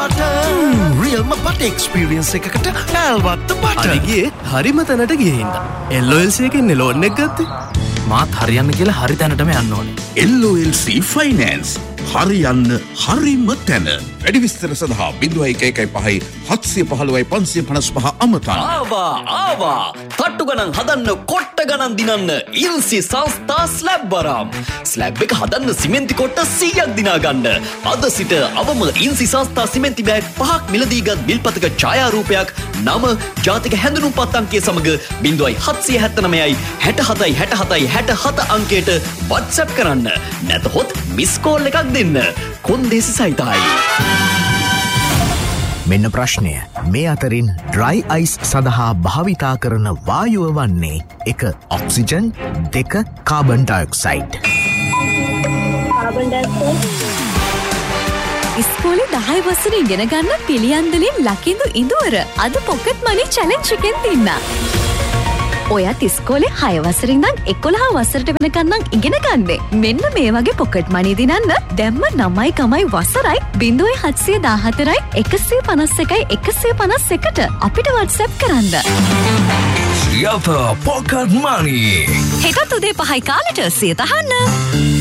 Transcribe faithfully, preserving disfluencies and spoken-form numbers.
butter. Real ma butter experience එකකට පැල්වත්ත butter. අනිගේ හරිම තැනට ගියේ හින්දා. L O L C එකෙන් ලෝන් එක ගත්තේ. මාත් හරියන්න කියලා හරි තැනටම යන්න ඕනේ. L O L C Finance. හරියන්න හරිම තැන. වැඩි විස්තර සඳහා ज़ीरो एक एक पाँच सात एक पाँच पाँच पाँच पँच අමතන්න. ආවා ආවා තට්ටු ගණන් හදන්න කොට්ට ගණන් දිනන්න ඉල්සි සංස්ථා ස්ලැබ් වරම්. ස්ලැබ් එක හදන්න සිමෙන්ති කොට්ට සීයක් දිනා ගන්න. අද සිට අවම ඉල්සි සංස්ථා සිමෙන්ති බෑග් පහක් මිලදී ගත් බිල්පතක ඡායාරූපයක් නම ජාතික හැඳුනුම්පත් අංකය සමග ज़ीरो सात सात नौ හැට හතයි හැට හතයි හැට හත අංකයට WhatsApp කරන්න. නැතහොත් මිස් කෝල් එකක් දෙන්න. කොන්දේසි සහිතයි. මෙන්න ප්‍රශ්නය. මේ අතරින් ඩ්‍රයි අයිස් සඳහා භාවිතා කරන වායුව වන්නේ එක ඔක්සිජන් දෙක කාබන් ඩයොක්සයිඩ්. Carbon dioxide. ඉස්කෝලේ දහය වසරේ ඉගෙන ගන්න පිළියන්දලින් ලකිඳු ඉදුවර අද පොකට් මනි චැලෙන්ජ් එකෙන් දින්න. ඔයත් ඉස්කෝලේ හය වසරින් ඉඳන් එකොළහ වසරට වෙනකන් නම් ඉගෙන ගන්නේ. මෙන්න මේ වගේ පොකට් මනි දිනන්න දැම්ම නවයි කමයි වසරයි ज़ीरो सात एक चार එකසිය පනස් එකයි එකසිය පනස් එකට අපිට WhatsApp කරන්න. සියත පොකට් මනි. හෙටත් උදේ පහයි කාලට සියත අහන්න.